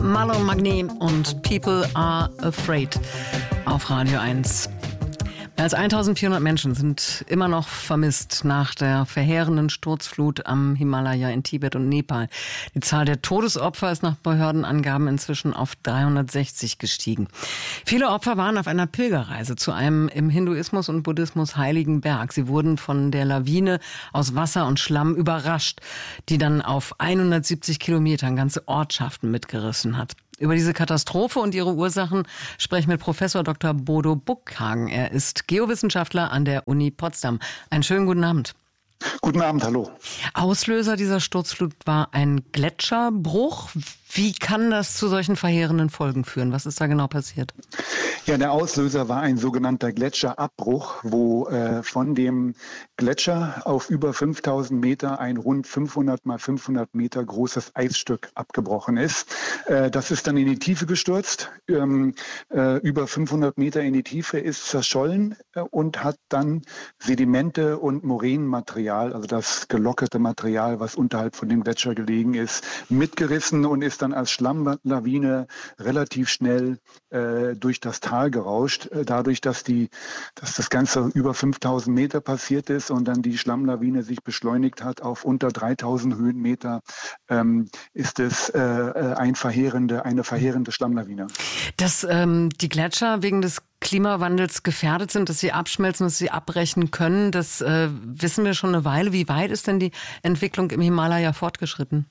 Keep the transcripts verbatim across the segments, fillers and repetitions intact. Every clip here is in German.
Malo Magné und People Are Afraid auf Radio eins. Mehr als eintausendvierhundert Menschen sind immer noch vermisst nach der verheerenden Sturzflut am Himalaya in Tibet und Nepal. Die Zahl der Todesopfer ist nach Behördenangaben inzwischen auf dreihundertsechzig gestiegen. Viele Opfer waren auf einer Pilgerreise zu einem im Hinduismus und Buddhismus heiligen Berg. Sie wurden von der Lawine aus Wasser und Schlamm überrascht, die dann auf hundertsiebzig Kilometern ganze Ortschaften mitgerissen hat. Über diese Katastrophe und ihre Ursachen spreche ich mit Professor Doktor Bodo Buckhagen. Er ist Geowissenschaftler an der Uni Potsdam. Einen schönen guten Abend. Guten Abend, hallo. Auslöser dieser Sturzflut war ein Gletscherbruch. Wie kann das zu solchen verheerenden Folgen führen? Was ist da genau passiert? Ja, der Auslöser war ein sogenannter Gletscherabbruch, wo äh, von dem Gletscher auf über fünftausend Meter ein rund fünfhundert mal fünfhundert Meter großes Eisstück abgebrochen ist. Äh, das ist dann in die Tiefe gestürzt. Ähm, äh, über fünfhundert Meter in die Tiefe ist zerschollen äh, und hat dann Sedimente und Moränenmaterial, also das gelockerte Material, was unterhalb von dem Gletscher gelegen ist, mitgerissen und ist dann als Schlammlawine relativ schnell äh, durch das Tal gerauscht, äh, dadurch, dass die, dass das Ganze über fünftausend Meter passiert ist und dann die Schlammlawine sich beschleunigt hat auf unter dreitausend Höhenmeter, ähm, ist es äh, ein verheerende, eine verheerende Schlammlawine. Dass ähm, die Gletscher wegen des Klimawandels gefährdet sind, dass sie abschmelzen, dass sie abbrechen können, das äh, wissen wir schon eine Weile. Wie weit ist denn die Entwicklung im Himalaya fortgeschritten?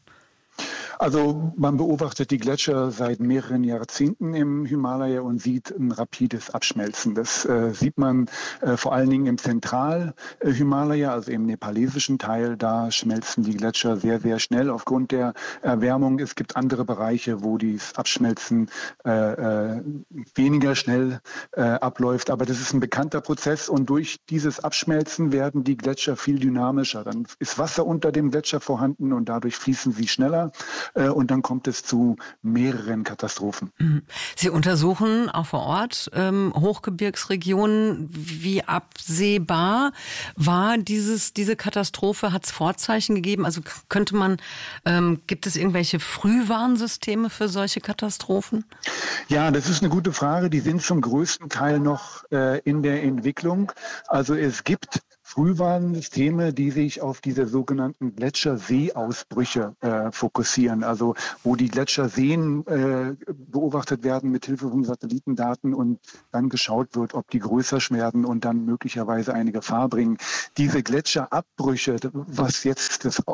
Also man beobachtet die Gletscher seit mehreren Jahrzehnten im Himalaya und sieht ein rapides Abschmelzen. Das äh, sieht man äh, vor allen Dingen im Zentral-Himalaya, also im nepalesischen Teil. Da schmelzen die Gletscher sehr, sehr schnell aufgrund der Erwärmung. Es gibt andere Bereiche, wo das Abschmelzen äh, äh, weniger schnell äh, abläuft. Aber das ist ein bekannter Prozess und durch dieses Abschmelzen werden die Gletscher viel dynamischer. Dann ist Wasser unter dem Gletscher vorhanden und dadurch fließen sie schneller. Und dann kommt es zu mehreren Katastrophen. Sie untersuchen auch vor Ort ähm, Hochgebirgsregionen. Wie absehbar war dieses, diese Katastrophe? Hat es Vorzeichen gegeben? Also könnte man, ähm, gibt es irgendwelche Frühwarnsysteme für solche Katastrophen? Ja, das ist eine gute Frage. Die sind zum größten Teil noch äh, in der Entwicklung. Also es gibt Frühwarnsysteme, die sich auf diese sogenannten Gletscherseeausbrüche äh, fokussieren, also wo die Gletscherseen äh, beobachtet werden mit Hilfe von Satellitendaten und dann geschaut wird, ob die größer werden und dann möglicherweise eine Gefahr bringen. Diese Gletscherabbrüche, was jetzt das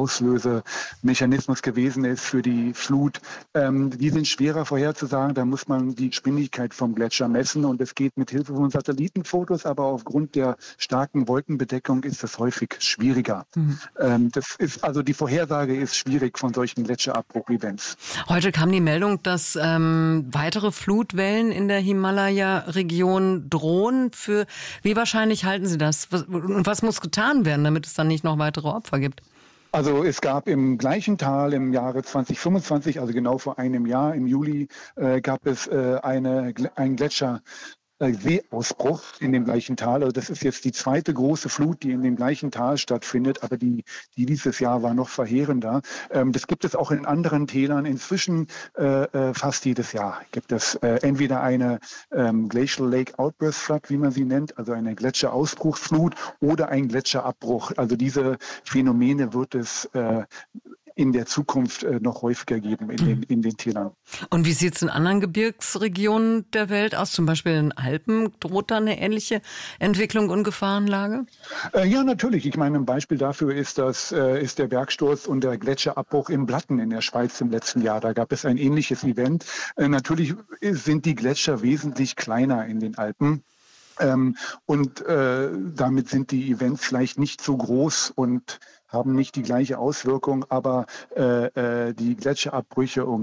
Auslösemechanismus gewesen ist für die Flut, ähm, die sind schwerer vorherzusagen. Da muss man die Geschwindigkeit vom Gletscher messen und es geht mit Hilfe von Satellitenfotos, aber aufgrund der starken Wolkenbedeckung ist das häufig schwieriger. Mhm. Ähm, das ist, also die Vorhersage ist schwierig von solchen Gletscherabbruch-Events. Heute kam die Meldung, dass ähm, weitere Flutwellen in der Himalaya-Region drohen. Für wie wahrscheinlich halten Sie das? Was, und was muss getan werden, damit es dann nicht noch weitere Opfer gibt? Also es gab im gleichen Tal im Jahre zwanzig fünfundzwanzig, also genau vor einem Jahr, im Juli, äh, gab es äh, eine, ein Gletscher. Seeausbruch in dem gleichen Tal. Also das ist jetzt die zweite große Flut, die in dem gleichen Tal stattfindet, aber die, die dieses Jahr war noch verheerender. Ähm, das gibt es auch in anderen Tälern. Inzwischen äh, fast jedes Jahr gibt es äh, entweder eine ähm, Glacial Lake Outburst Flood, wie man sie nennt, also eine Gletscherausbruchsflut oder ein Gletscherabbruch. Also diese Phänomene wird es äh, in der Zukunft äh, noch häufiger geben in den, in den Tälern. Und wie sieht es in anderen Gebirgsregionen der Welt aus? Zum Beispiel in den Alpen droht da eine ähnliche Entwicklung und Gefahrenlage? Äh, ja, natürlich. Ich meine, ein Beispiel dafür ist, das, äh, ist der Bergsturz und der Gletscherabbruch im Blatten in der Schweiz im letzten Jahr. Da gab es ein ähnliches Event. Äh, natürlich sind die Gletscher wesentlich kleiner in den Alpen. Ähm, und äh, damit sind die Events vielleicht nicht so groß und haben nicht die gleiche Auswirkung, aber äh, äh, die Gletscherabbrüche und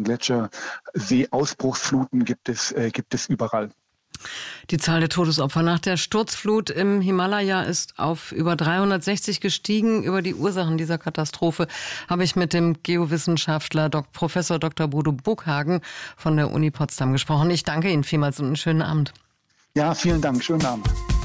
Gletscherseeausbruchsfluten gibt es, äh, gibt es überall. Die Zahl der Todesopfer nach der Sturzflut im Himalaya ist auf über dreihundertsechzig gestiegen. Über die Ursachen dieser Katastrophe habe ich mit dem Geowissenschaftler Dok- Professor Doktor Bodo Buckhagen von der Uni Potsdam gesprochen. Ich danke Ihnen vielmals und einen schönen Abend. Ja, vielen Dank. Schönen Abend.